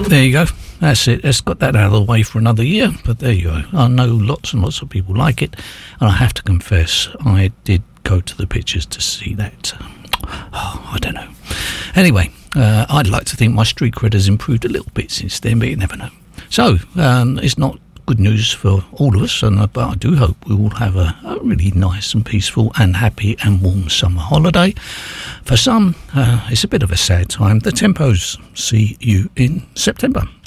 There you go. That's it. Let's got that out of the way for another year. But there you go. I know lots and lots of people like it. And I have to confess, I did go to the pictures to see that. I don't know. Anyway, I'd like to think my street cred has improved a little bit since then, but you never know. So, it's not good news for all of us, but I do hope we will have a really nice and peaceful and happy and warm summer holiday. For some, it's a bit of a sad time. The Tempos see you in September.